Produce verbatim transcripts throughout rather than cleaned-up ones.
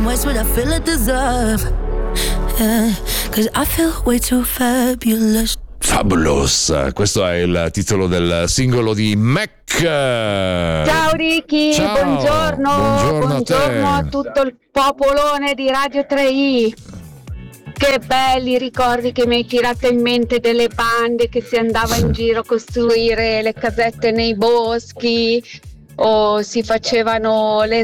much what I feel I deserve. Yeah, cause I feel way too fabulous. Fabulous, questo è il titolo del singolo di Mac. Ciao Ricky, Ciao. buongiorno, Buongiorno, buongiorno a, a tutto il popolone di Radio tre i. Che belli ricordi che mi hai tirato in mente delle bande che si andava in giro a costruire le casette nei boschi o si facevano le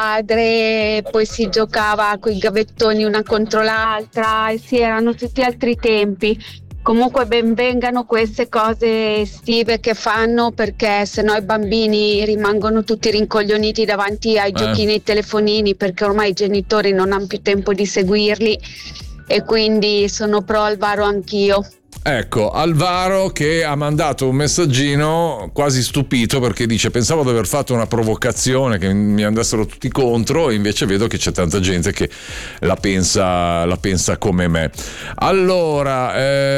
squadre, poi si giocava con i gavettoni una contro l'altra e sì, erano tutti altri tempi. Comunque ben vengano queste cose estive che fanno, perché sennò i bambini rimangono tutti rincoglioniti davanti ai eh. giochini e ai telefonini, perché ormai i genitori non hanno più tempo di seguirli, e quindi sono pro Alvaro anch'io. Ecco, Alvaro che ha mandato un messaggino quasi stupito, perché dice: pensavo di aver fatto una provocazione, che mi andassero tutti contro, e invece vedo che c'è tanta gente che la pensa, la pensa come me. Allora,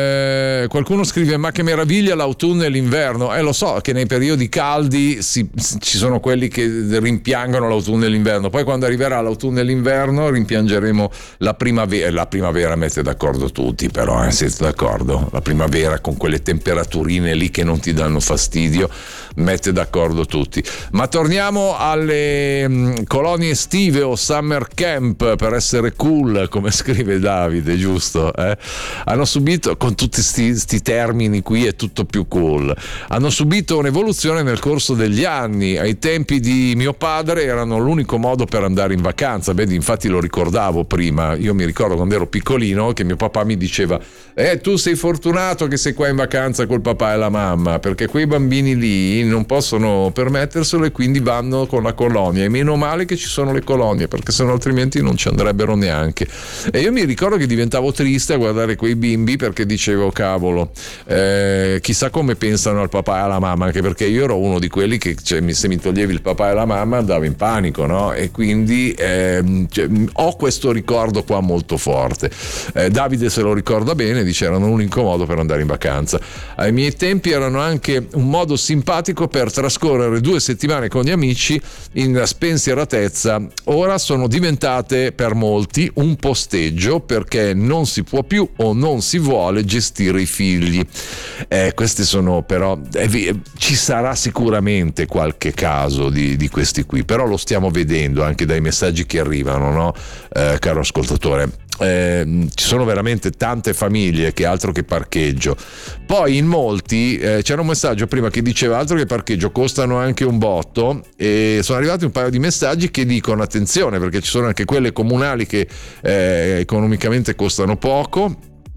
eh, qualcuno scrive: ma che meraviglia l'autunno e l'inverno. Eh, lo so che nei periodi caldi si, ci sono quelli che rimpiangono l'autunno e l'inverno, poi quando arriverà l'autunno e l'inverno rimpiangeremo la primavera. La primavera mette d'accordo tutti, però, eh, siete d'accordo? La primavera con quelle temperaturine lì che non ti danno fastidio mette d'accordo tutti. Ma torniamo alle mh, colonie estive o summer camp, per essere cool, come scrive Davide, giusto? Eh? Hanno subito, con tutti sti, sti termini qui è tutto più cool, hanno subito un'evoluzione nel corso degli anni. Ai tempi di mio padre erano l'unico modo per andare in vacanza. Vedi, infatti lo ricordavo prima, io mi ricordo quando ero piccolino che mio papà mi diceva: eh tu sei fortunato che sei qua in vacanza col papà e la mamma, perché quei bambini lì non possono permetterselo e quindi vanno con la colonia, e meno male che ci sono le colonie, perché sennò altrimenti non ci andrebbero neanche. E io mi ricordo che diventavo triste a guardare quei bimbi, perché dicevo: cavolo, eh, chissà come pensano al papà e alla mamma, anche perché io ero uno di quelli che, cioè, se mi toglievi il papà e la mamma andavo in panico, no? E quindi eh, cioè, ho questo ricordo qua molto forte. eh, Davide se lo ricorda bene, dice: erano l'unico modo per andare in vacanza. Ai miei tempi erano anche un modo simpatico per trascorrere due settimane con gli amici in spensieratezza. Ora sono diventate per molti un posteggio, perché non si può più o non si vuole gestire i figli. Eh, questi sono però eh, ci sarà sicuramente qualche caso di, di questi qui, però lo stiamo vedendo anche dai messaggi che arrivano, no? Eh, caro ascoltatore. Eh, ci sono veramente tante famiglie che altro che parcheggio. Poi in molti eh, c'era un messaggio prima che diceva: altro che parcheggio, costano anche un botto. E sono arrivati un paio di messaggi che dicono: attenzione, perché ci sono anche quelle comunali che eh, economicamente costano poco.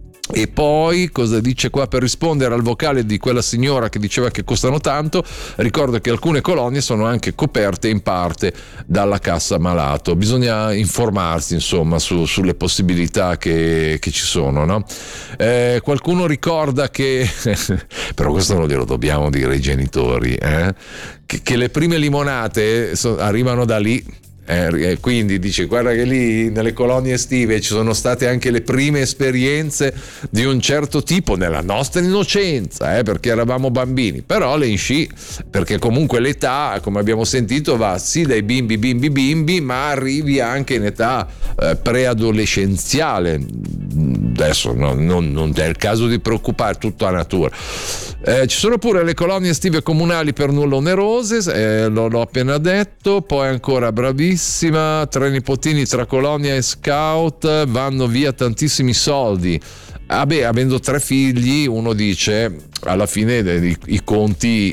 E poi cosa dice qua? Per rispondere al vocale di quella signora che diceva che costano tanto, ricordo che alcune colonie sono anche coperte in parte dalla cassa malato. Bisogna informarsi, insomma, su, sulle possibilità che, che ci sono, no? Eh, qualcuno ricorda che però questo non glielo dobbiamo dire ai genitori, eh? che, che le prime limonate so, arrivano da lì. Eh, quindi dice: guarda che lì nelle colonie estive ci sono state anche le prime esperienze di un certo tipo, nella nostra innocenza, eh, perché eravamo bambini, però le insci, perché comunque l'età, come abbiamo sentito, va sì dai bimbi bimbi bimbi, ma arrivi anche in età eh, preadolescenziale. Adesso no, non, non è il caso di preoccupare, tutto a natura. Eh, ci sono pure le colonie estive comunali per nulla onerose, eh, lo, l'ho appena detto. Poi ancora, bravissima, tre nipotini tra colonia e scout, vanno via tantissimi soldi. Ah beh, avendo tre figli, uno dice alla fine i, i conti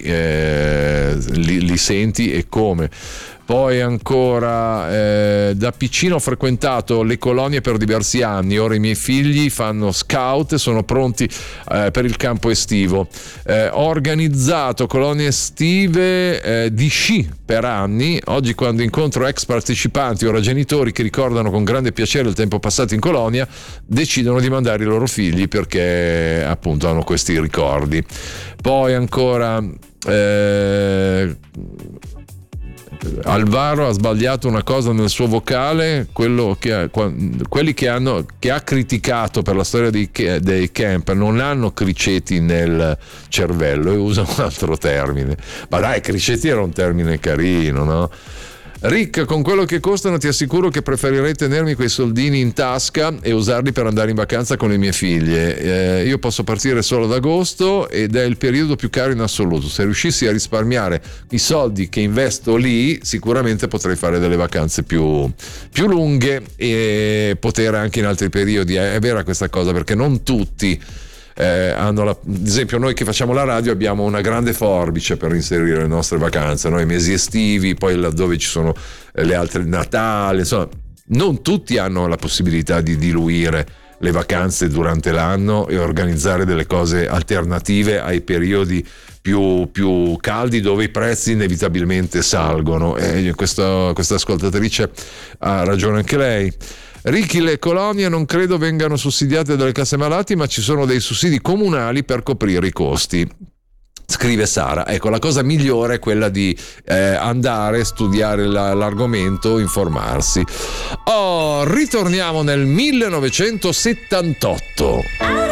eh, li, li senti e come. Poi ancora, eh, da piccino ho frequentato le colonie per diversi anni, ora i miei figli fanno scout e sono pronti eh, per il campo estivo. Eh, ho organizzato colonie estive eh, di sci per anni. Oggi, quando incontro ex partecipanti, ora genitori che ricordano con grande piacere il tempo passato in colonia, decidono di mandare i loro figli perché appunto hanno questi ricordi. Poi ancora... Eh, Alvaro ha sbagliato una cosa nel suo vocale, quello che ha, quelli che hanno che ha criticato per la storia dei, dei camp non hanno criceti nel cervello, e usa un altro termine. Ma dai, criceti era un termine carino, no? Rick, con quello che costano ti assicuro che preferirei tenermi quei soldini in tasca e usarli per andare in vacanza con le mie figlie. Eh, io posso partire solo ad agosto ed è il periodo più caro in assoluto. Se riuscissi a risparmiare i soldi che investo lì, sicuramente potrei fare delle vacanze più, più lunghe e poter anche in altri periodi. È vera questa cosa, perché non tutti Eh, hanno la, ad esempio noi che facciamo la radio abbiamo una grande forbice per inserire le nostre vacanze, no? I mesi estivi, poi laddove ci sono eh, le altre, Natale, insomma non tutti hanno la possibilità di diluire le vacanze durante l'anno e organizzare delle cose alternative ai periodi più, più caldi dove i prezzi inevitabilmente salgono, e questa, questa ascoltatrice ha ragione anche lei. Ricky, le colonie non credo vengano sussidiate dalle casse malati, ma ci sono dei sussidi comunali per coprire i costi, scrive Sara. Ecco, la cosa migliore è quella di eh, andare, studiare la, l'argomento, informarsi. Oh, ritorniamo nel millenovecentosettantotto.